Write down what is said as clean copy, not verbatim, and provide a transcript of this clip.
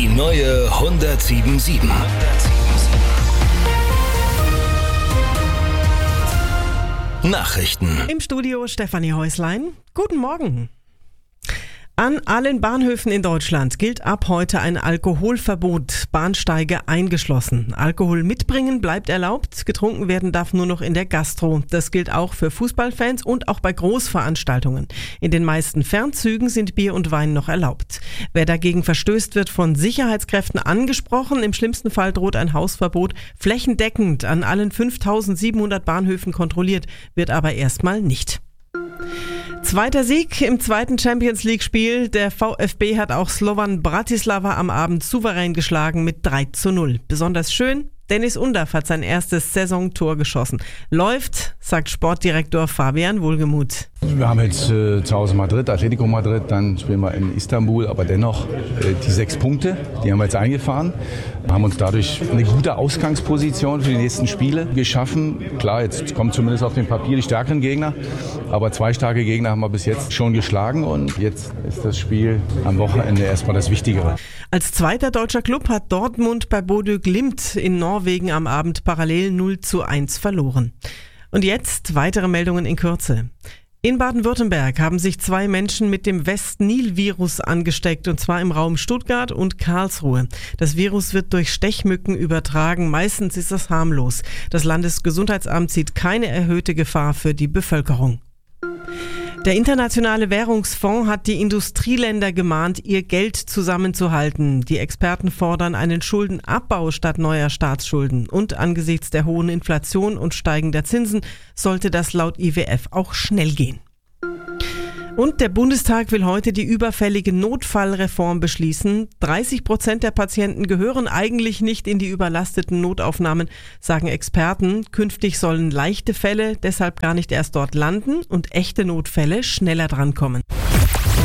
Die neue 107.7. Nachrichten. Im Studio Stefanie Häuslein. Guten Morgen. An allen Bahnhöfen in Deutschland gilt ab heute ein Alkoholverbot, Bahnsteige eingeschlossen. Alkohol mitbringen bleibt erlaubt, getrunken werden darf nur noch in der Gastro. Das gilt auch für Fußballfans und auch bei Großveranstaltungen. In den meisten Fernzügen sind Bier und Wein noch erlaubt. Wer dagegen verstößt, wird von Sicherheitskräften angesprochen. Im schlimmsten Fall droht ein Hausverbot. Flächendeckend an allen 5.700 Bahnhöfen kontrolliert, wird aber erstmal nicht. Zweiter Sieg im zweiten Champions-League-Spiel. Der VfB hat auch Slovan Bratislava am Abend souverän geschlagen mit 3:0. Besonders schön, Dennis Undaff hat sein erstes Saisontor geschossen. Läuft, sagt Sportdirektor Fabian Wohlgemuth. Wir haben jetzt zu Hause Madrid, Atletico Madrid, dann spielen wir in Istanbul, aber dennoch die 6 Punkte, die haben wir jetzt eingefahren. Wir haben uns dadurch eine gute Ausgangsposition für die nächsten Spiele geschaffen. Klar, jetzt kommen zumindest auf dem Papier die stärkeren Gegner, aber 2 starke Gegner haben wir bis jetzt schon geschlagen und jetzt ist das Spiel am Wochenende erstmal das Wichtigere. Als zweiter deutscher Klub hat Dortmund bei Bodø Glimt in Norwegen am Abend parallel 0:1 verloren. Und jetzt weitere Meldungen in Kürze. In Baden-Württemberg haben sich 2 Menschen mit dem West-Nil-Virus angesteckt, und zwar im Raum Stuttgart und Karlsruhe. Das Virus wird durch Stechmücken übertragen. Meistens ist das harmlos. Das Landesgesundheitsamt sieht keine erhöhte Gefahr für die Bevölkerung. Der Internationale Währungsfonds hat die Industrieländer gemahnt, ihr Geld zusammenzuhalten. Die Experten fordern einen Schuldenabbau statt neuer Staatsschulden. Und angesichts der hohen Inflation und steigender Zinsen sollte das laut IWF auch schnell gehen. Und der Bundestag will heute die überfällige Notfallreform beschließen. 30% der Patienten gehören eigentlich nicht in die überlasteten Notaufnahmen, sagen Experten. Künftig sollen leichte Fälle deshalb gar nicht erst dort landen und echte Notfälle schneller drankommen.